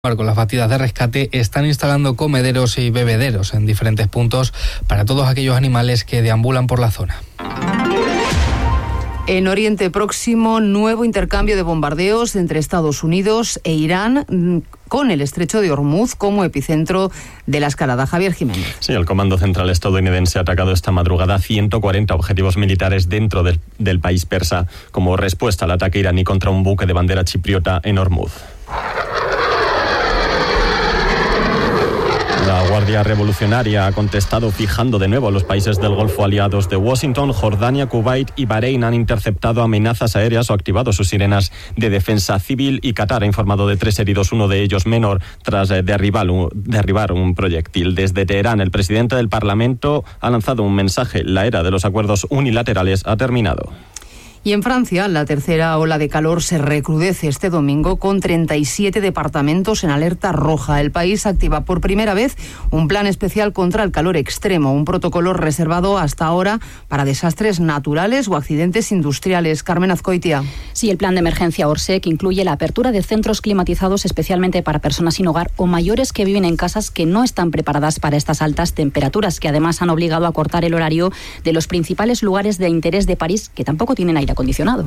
Con las batidas de rescate están instalando comederos y bebederos en diferentes puntos para todos aquellos animales que deambulan por la zona. En Oriente Próximo, nuevo intercambio de bombardeos entre Estados Unidos e Irán, con el estrecho de Hormuz como epicentro de la escalada. Javier Jiménez. Sí, el Comando Central estadounidense ha atacado esta madrugada 140 objetivos militares dentro del país persa, como respuesta al ataque iraní contra un buque de bandera chipriota en Hormuz. La Guardia Revolucionaria ha contestado fijando de nuevo a los países del Golfo aliados de Washington. Jordania, Kuwait y Bahrein han interceptado amenazas aéreas o activado sus sirenas de defensa civil, y Qatar ha informado de 3 heridos, uno de ellos menor, tras derribar un proyectil. Desde Teherán, el presidente del Parlamento ha lanzado un mensaje: la era de los acuerdos unilaterales ha terminado. Y en Francia, la tercera ola de calor se recrudece este domingo con 37 departamentos en alerta roja. El país activa por primera vez un plan especial contra el calor extremo, un protocolo reservado hasta ahora para desastres naturales o accidentes industriales. Carmen Azcoitia. Sí, el plan de emergencia Orsec incluye la apertura de centros climatizados especialmente para personas sin hogar o mayores que viven en casas que no están preparadas para estas altas temperaturas, que además han obligado a cortar el horario de los principales lugares de interés de París, que tampoco tienen aire acondicionado.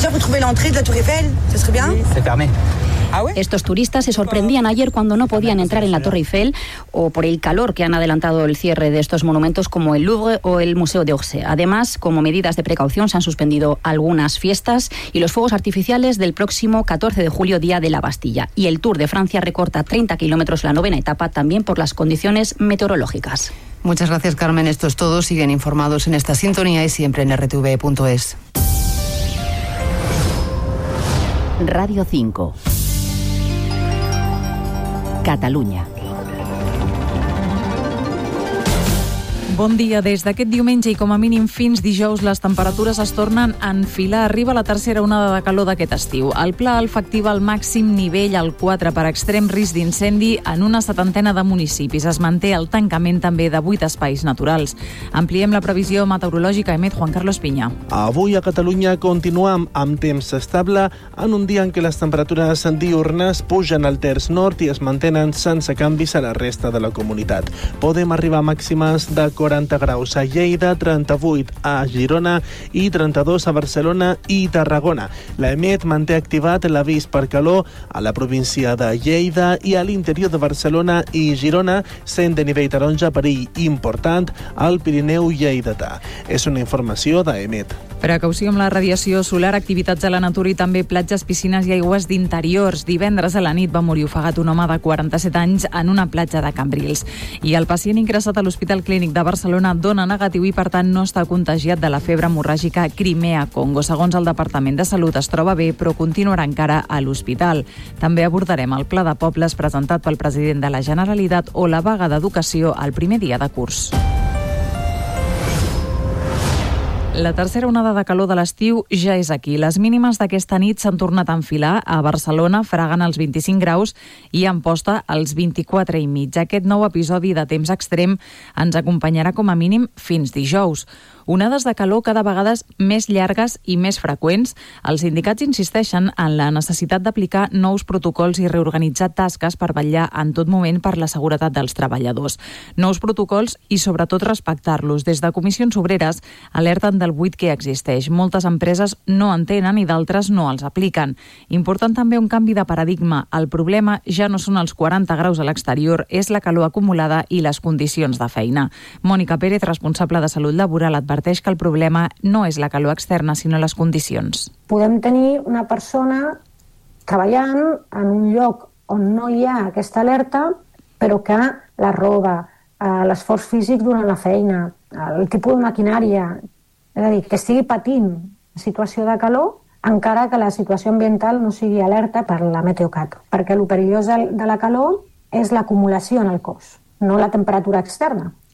Estos turistas se sorprendían ayer cuando no podían entrar en la Torre Eiffel o por el calor que han adelantado el cierre de estos monumentos como el Louvre o el Museo d'Orsay. Además, como medidas de precaución, se han suspendido algunas fiestas y los fuegos artificiales del próximo 14 de julio, Día de la Bastilla. Y el Tour de Francia recorta 30 kilómetros la 9ª etapa, también por las condiciones meteorológicas. Muchas gracias, Carmen. Esto es todo. Siguen informados en esta sintonía y siempre en rtv.es. Radio 5. Catalunya. Bon dia. Des d'aquest diumenge i com a mínim fins dijous les temperatures es tornen a enfilar. Arriba la tercera onada de calor d'aquest estiu. El Pla Alfa activa el màxim nivell al 4 per extrem risc d'incendi en una 70ena de municipis. Es manté el tancament també de 8 espais naturals. Ampliem la previsió meteorològica. Emet Juan Carlos Piña. Avui a Catalunya continuem amb temps estable en un dia en què les temperatures diurnes pugen al terç nord i es mantenen sense canvis a la resta de la comunitat. Podem arribar a màximes de 40 graus a Lleida, 38 a Girona i 32 a Barcelona i Tarragona. L'EMET manté activat l'avís per calor a la província de Lleida i a l'interior de Barcelona i Girona, sent de nivell taronja perill important al Pirineu lleidatà. És una informació d'EMET. Precaució amb la radiació solar, activitats a la natura i també platges, piscines i aigües d'interiors. Divendres a la nit va morir ofegat un home de 47 anys en una platja de Cambrils. I el pacient ingressat a l'Hospital Clínic de Barcelona dona negatiu i, per tant, no està contagiat de la febre hemorràgica Crimea-Congo. Segons el Departament de Salut, es troba bé, però continuarà encara a l'hospital. També abordarem el Pla de Pobles presentat pel president de la Generalitat o la vaga d'educació al primer dia de curs. La tercera onada de calor de l'estiu ja és aquí. Les mínimes d'aquesta nit s'han tornat a enfilar. A Barcelona fraguen els 25 graus i a Amposta els 24,5. Aquest nou episodi de temps extrem ens acompanyarà com a mínim fins dijous. Onades de calor cada vegada més llargues i més freqüents. Els sindicats insisteixen en la necessitat d'aplicar nous protocols i reorganitzar tasques per vetllar en tot moment per la seguretat dels treballadors. Nous protocols i, sobretot, respectar-los. Des de Comissions Obreres alerten del buit que existeix. Moltes empreses no en tenen i d'altres no els apliquen. Important també un canvi de paradigma. El problema ja no són els 40 graus a l'exterior, és la calor acumulada i les condicions de feina. Mònica Pérez, responsable de Salut Laboral, adverteix que el problema no és la calor externa, sinó les condicions. Podem tenir una persona treballant en un lloc on no hi ha aquesta alerta, però que la roba, l'esforç físic durant la feina, el tipus de maquinària, és a dir, que estigui patint la situació de calor, encara que la situació ambiental no sigui alerta per la Meteocat, perquè el perillós de la calor és l'acumulació en el cos, no la temperatura externa.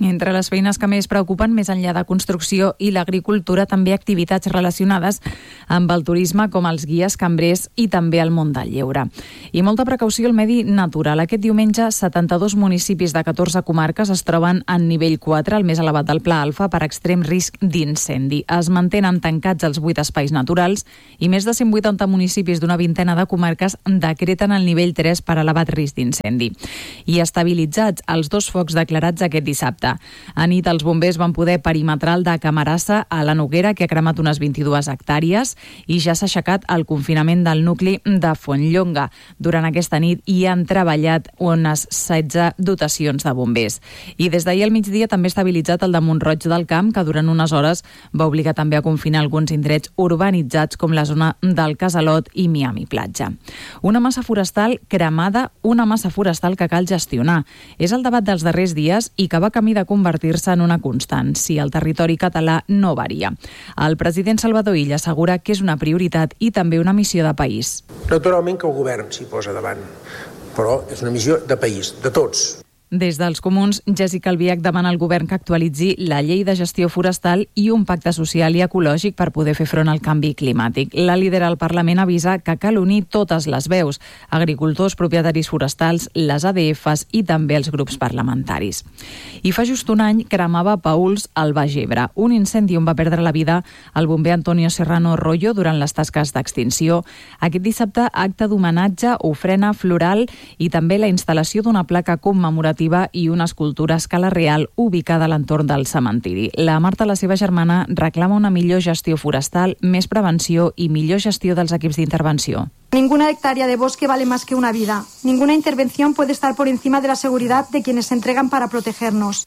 Entre les feines que més preocupen, més enllà de construcció i l'agricultura, també activitats relacionades amb el turisme, com els guies, cambrers i també el món del lleure. I molta precaució al medi natural. Aquest diumenge, 72 municipis de 14 comarques es troben en nivell 4, el més elevat del Pla Alfa, per extrem risc d'incendi. Es mantenen tancats els 8 espais naturals i més de 180 municipis d'una vintena de comarques decreten el nivell 3 per elevat risc d'incendi. I estabilitzats els 2 focs declarats aquest dissabte. A nit els bombers van poder perimetrar el de Camarassa a la Noguera, que ha cremat unes 22 hectàrees, i ja s'ha aixecat el confinament del nucli de Fontlllonga. Durant aquesta nit hi han treballat unes 16 dotacions de bombers. I des d'ahir al migdia també ha estabilitzat el de Mont-roig del Camp, que durant unes hores va obligar també a confinar alguns indrets urbanitzats com la zona del Casalot i Miami Platja. Una massa forestal cremada, una massa forestal que cal gestionar. És el debat dels darrers dies i que va camí de convertir-se en una constant si el territori català no varia. El president Salvador Illa assegura que és una prioritat i també una missió de país. Naturalment que el govern s'hi posa davant, però és una missió de país, de tots. Des dels Comuns, Jessica Albiach demana al govern que actualitzi la llei de gestió forestal i un pacte social i ecològic per poder fer front al canvi climàtic. La líder al Parlament avisa que cal unir totes les veus, agricultors, propietaris forestals, les ADFs i també els grups parlamentaris. I fa just un any cremava Pauls al Baix Ebre, un incendi on va perdre la vida el bomber Antonio Serrano Rollo durant les tasques d'extinció. Aquest dissabte, acte d'homenatge, ofrena floral i també la instal·lació d'una placa commemorativa i una escultura a escala real ubicada a l'entorn del cementiri. La Marta, la seva germana, reclama una millor gestió forestal, més prevenció i millor gestió dels equips d'intervenció. Ninguna hectárea de bosque vale más que una vida. Ninguna intervención puede estar por encima de la seguridad de quienes se entregan para protegernos.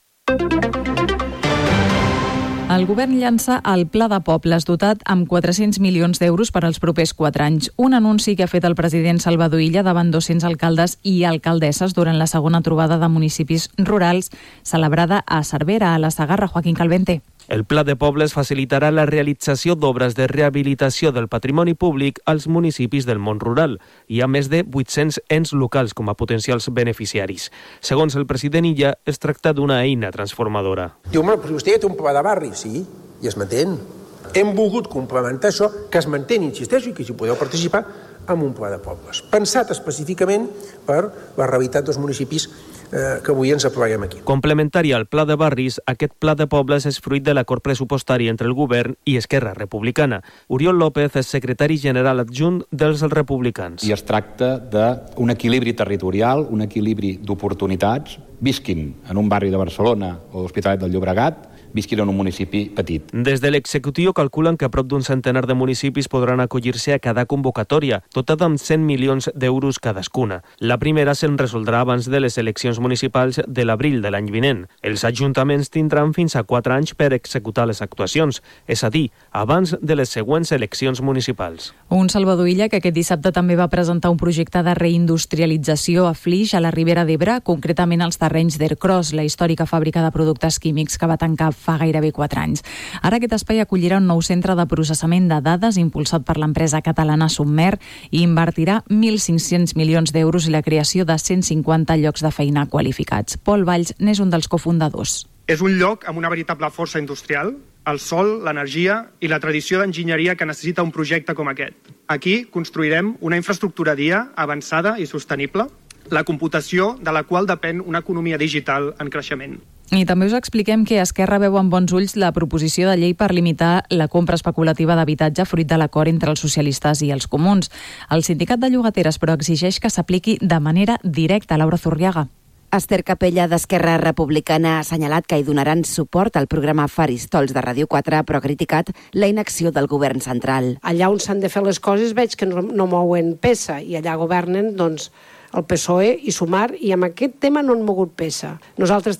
El govern llança el Pla de Pobles, dotat amb 400 milions d'euros per als propers 4 anys. Un anunci que ha fet el president Salvador Illa davant 200 alcaldes i alcaldesses durant la segona trobada de municipis rurals celebrada a Cervera, a la Segarra. Joaquín Calvente. El Pla de Pobles facilitarà la realització d'obres de rehabilitació del patrimoni públic als municipis del món rural. Hi ha més de 800 ens locals com a potencials beneficiaris. Segons el president Illa, es tracta d'una eina transformadora. Diu, però vostè té un pla de barri, sí, i es mantén. Hem volgut complementar això, que es mantén, insisteixo, i que hi podeu participar, amb un pla de pobles, pensat específicament per la realitat dels municipis que avui ens aprovem aquí. Complementari al Pla de Barris, aquest Pla de Pobles és fruit de l'acord pressupostari entre el govern i Esquerra Republicana. Oriol López és secretari general adjunt dels Republicans. I es tracta d'un equilibri territorial, un equilibri d'oportunitats, visquin en un barri de Barcelona o l'Hospitalet del Llobregat, visquin en un municipi petit. Des de l'executiu calculen que prop d'un centenar de municipis podran acollir-se a cada convocatòria, dotada amb 100 milions d'euros cadascuna. La primera se'n resoldrà abans de les eleccions municipals de l'abril de l'any vinent. Els ajuntaments tindran fins a 4 anys per executar les actuacions, és a dir, abans de les següents eleccions municipals. Un Salvador Illa que aquest dissabte també va presentar un projecte de reindustrialització a Flix, a la Ribera d'Ebre, concretament als terrenys d'Ercros, la històrica fàbrica de productes químics que va tancar fa gairebé 4 anys. Ara aquest espai acollirà un nou centre de processament de dades impulsat per l'empresa catalana Submer i invertirà 1.500 milions d'euros i la creació de 150 llocs de feina qualificats. Pol Valls n'és un dels cofundadors. És un lloc amb una veritable força industrial, el sol, l'energia i la tradició d'enginyeria que necessita un projecte com aquest. Aquí construirem una infraestructura dia avançada i sostenible, la computació de la qual depèn una economia digital en creixement. I també us expliquem que Esquerra veu amb bons ulls la proposició de llei per limitar la compra especulativa d'habitatge fruit de l'acord entre els socialistes i els comuns. El sindicat de llogateres, però, exigeix que s'apliqui de manera directa. Laura Zurriaga. Esther Capella, d'Esquerra Republicana, ha assenyalat que hi donaran suport al programa Faristols de Ràdio 4, però ha criticat la inacció del govern central. Allà on s'han de fer les coses veig que no mouen peça i allà governen, doncs, el PSOE i Sumar, i amb aquest tema no han mogut peça. Nosaltres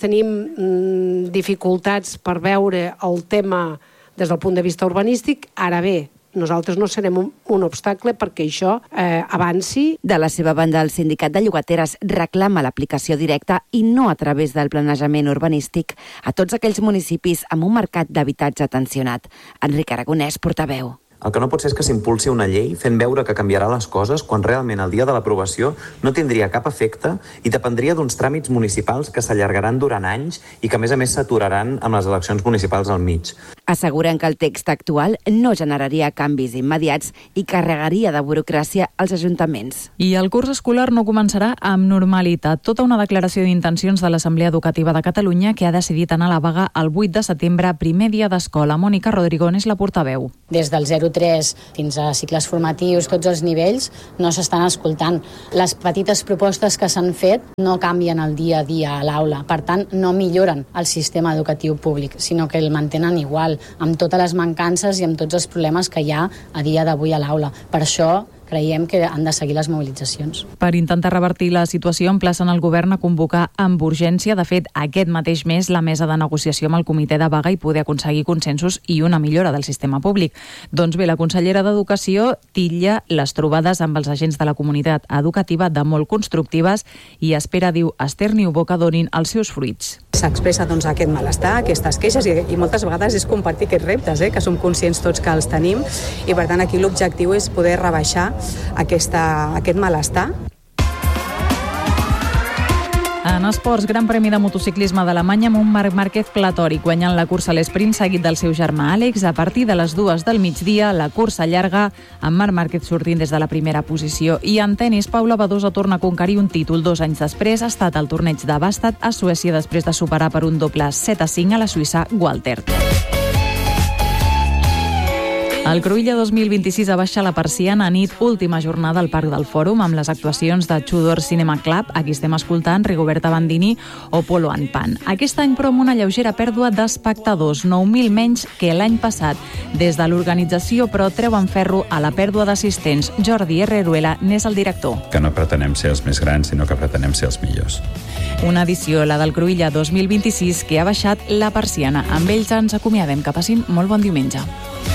tenim dificultats per veure el tema des del punt de vista urbanístic. Ara bé, nosaltres no serem un obstacle perquè això avanci. De la seva banda, el sindicat de llogateres reclama l'aplicació directa i no a través del planejament urbanístic a tots aquells municipis amb un mercat d'habitatge tensionat. Enric Aragonès, portaveu. El que no pot ser és que s'impulsi una llei fent veure que canviarà les coses quan realment el dia de l'aprovació no tindria cap efecte i dependria d'uns tràmits municipals que s'allargaran durant anys i que a més s'aturaran amb les eleccions municipals al mig. Asseguren que el text actual no generaria canvis immediats i carregaria de burocràcia als ajuntaments. I el curs escolar no començarà amb normalitat. Tota una declaració d'intencions de l'Assemblea Educativa de Catalunya que ha decidit anar a la vaga el 8 de setembre, primer dia d'escola. Mònica Rodrigón és la portaveu. Des del 0-3 fins a cicles formatius, tots els nivells, no s'estan escoltant. Les petites propostes que s'han fet no canvien el dia a dia a l'aula. Per tant, no milloren el sistema educatiu públic, sinó que el mantenen igual, amb totes les mancances i amb tots els problemes que hi ha a dia d'avui a l'aula. Per això creiem que han de seguir les mobilitzacions. Per intentar revertir la situació, emplacen el govern a convocar amb urgència. De fet, aquest mateix mes, la mesa de negociació amb el comitè de vaga i poder aconseguir consensos i una millora del sistema públic. Doncs bé, la consellera d'Educació titlla les trobades amb els agents de la comunitat educativa de molt constructives i espera, diu Esther Niubó, que donin els seus fruits. S'expressa aquest malestar, aquestes queixes i moltes vegades és compartir aquests reptes, que som conscients tots que els tenim i per tant aquí l'objectiu és poder rebaixar aquest malestar. En esports, Gran Premi de Motociclisme d'Alemanya amb un Marc Márquez platòric, guanyant la cursa a l'esprint seguit del seu germà Àlex. A partir de les 2 del migdia, la cursa llarga, amb Marc Márquez sortint des de la primera posició. I en tenis, Paula Badosa torna a conquerir un títol 2 anys després. Ha estat al torneig de Bastad a Suècia després de superar per un doble 7-5 a la suïssa Walter. El Cruïlla 2026 abaixa la persiana a nit, última jornada al Parc del Fòrum, amb les actuacions de Tudor Cinema Club, aquí estem escoltant Rigoberta Bandini o Polo and Pan. Aquest any, però, amb una lleugera pèrdua d'espectadors, 9.000 menys que l'any passat. Des de l'organització, però, treuen ferro a la pèrdua d'assistents. Jordi Herreruela n'és el director. Que no pretenem ser els més grans, sinó que pretenem ser els millors. Una edició, la del Cruïlla 2026, que ha baixat la persiana. Amb ells ens acomiadem. Que passin molt bon diumenge.